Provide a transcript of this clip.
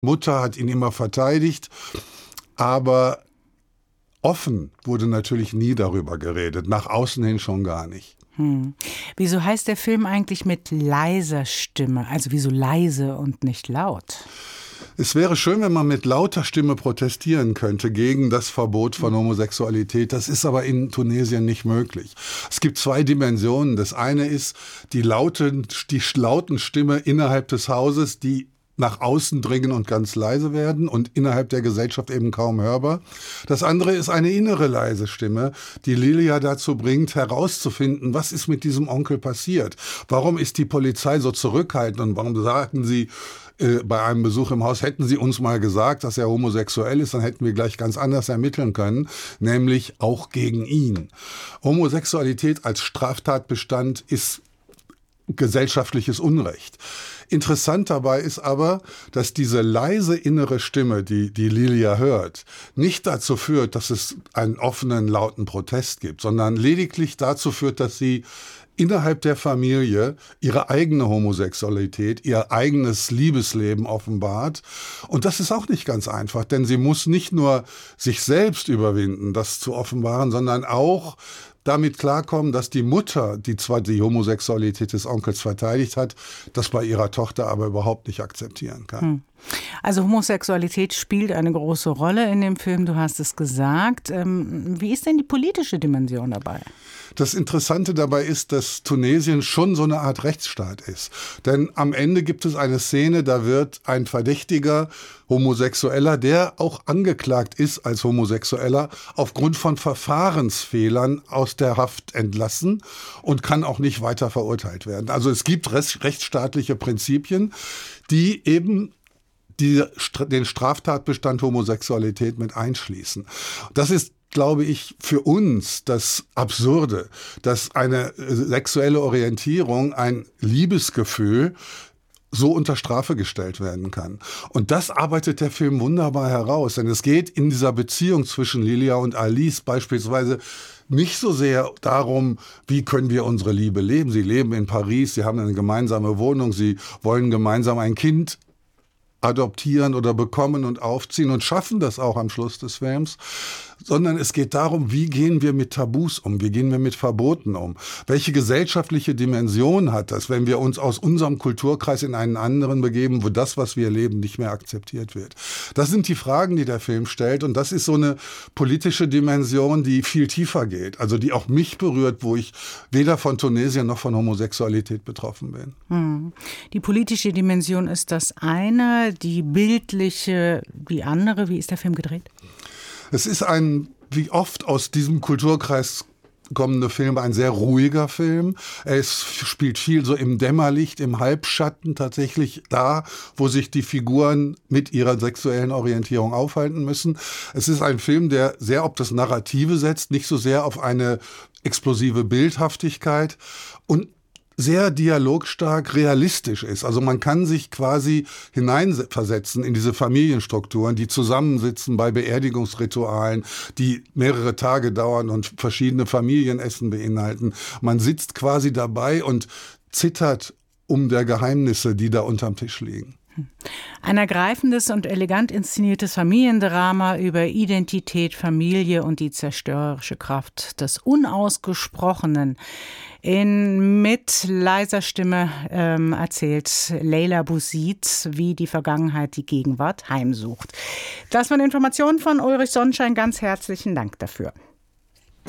Mutter hat ihn immer verteidigt, aber offen wurde natürlich nie darüber geredet, nach außen hin schon gar nicht. Wieso heißt der Film eigentlich mit leiser Stimme? Also wieso leise und nicht laut? Es wäre schön, wenn man mit lauter Stimme protestieren könnte gegen das Verbot von Homosexualität. Das ist aber in Tunesien nicht möglich. Es gibt 2 Dimensionen. Das eine ist die lauten Stimme innerhalb des Hauses, die nach außen dringen und ganz leise werden und innerhalb der Gesellschaft eben kaum hörbar. Das andere ist eine innere leise Stimme, die Lilia dazu bringt, herauszufinden, was ist mit diesem Onkel passiert? Warum ist die Polizei so zurückhaltend und warum sagten sie bei einem Besuch im Haus, hätten sie uns mal gesagt, dass er homosexuell ist, dann hätten wir gleich ganz anders ermitteln können, nämlich auch gegen ihn. Homosexualität als Straftatbestand ist gesellschaftliches Unrecht. Interessant dabei ist aber, dass diese leise innere Stimme, die Lilia hört, nicht dazu führt, dass es einen offenen, lauten Protest gibt, sondern lediglich dazu führt, dass sie innerhalb der Familie ihre eigene Homosexualität, ihr eigenes Liebesleben offenbart. Und das ist auch nicht ganz einfach, denn sie muss nicht nur sich selbst überwinden, das zu offenbaren, sondern auch damit klarkommen, dass die Mutter, die zwar die Homosexualität des Onkels verteidigt hat, das bei ihrer Tochter aber überhaupt nicht akzeptieren kann. Also Homosexualität spielt eine große Rolle in dem Film, du hast es gesagt. Wie ist denn die politische Dimension dabei? Das Interessante dabei ist, dass Tunesien schon so eine Art Rechtsstaat ist. Denn am Ende gibt es eine Szene, da wird ein verdächtiger Homosexueller, der auch angeklagt ist als Homosexueller, aufgrund von Verfahrensfehlern aus der Haft entlassen und kann auch nicht weiter verurteilt werden. Also es gibt rechtsstaatliche Prinzipien, die eben den Straftatbestand Homosexualität mit einschließen. Das ist, glaube ich, für uns das Absurde, dass eine sexuelle Orientierung, ein Liebesgefühl so unter Strafe gestellt werden kann. Und das arbeitet der Film wunderbar heraus, denn es geht in dieser Beziehung zwischen Lilia und Alice beispielsweise nicht so sehr darum, wie können wir unsere Liebe leben. Sie leben in Paris, sie haben eine gemeinsame Wohnung, sie wollen gemeinsam ein Kind adoptieren oder bekommen und aufziehen und schaffen das auch am Schluss des Films, sondern es geht darum, wie gehen wir mit Tabus um, wie gehen wir mit Verboten um, welche gesellschaftliche Dimension hat das, wenn wir uns aus unserem Kulturkreis in einen anderen begeben, wo das, was wir leben, nicht mehr akzeptiert wird. Das sind die Fragen, die der Film stellt, und das ist so eine politische Dimension, die viel tiefer geht, also die auch mich berührt, wo ich weder von Tunesien noch von Homosexualität betroffen bin. Die politische Dimension ist das eine, die bildliche die andere. Wie ist der Film gedreht? Es ist ein, wie oft aus diesem Kulturkreis kommende Film, ein sehr ruhiger Film. Es spielt viel so im Dämmerlicht, im Halbschatten, tatsächlich da, wo sich die Figuren mit ihrer sexuellen Orientierung aufhalten müssen. Es ist ein Film, der sehr auf das Narrative setzt, nicht so sehr auf eine explosive Bildhaftigkeit und sehr dialogstark realistisch ist. Also man kann sich quasi hineinversetzen in diese Familienstrukturen, die zusammensitzen bei Beerdigungsritualen, die mehrere Tage dauern und verschiedene Familienessen beinhalten. Man sitzt quasi dabei und zittert um der Geheimnisse, die da unterm Tisch liegen. Ein ergreifendes und elegant inszeniertes Familiendrama über Identität, Familie und die zerstörerische Kraft des Unausgesprochenen. Mit leiser Stimme erzählt Leila Bouzid, wie die Vergangenheit die Gegenwart heimsucht. Das waren Informationen von Ulrich Sonnenschein. Ganz herzlichen Dank dafür.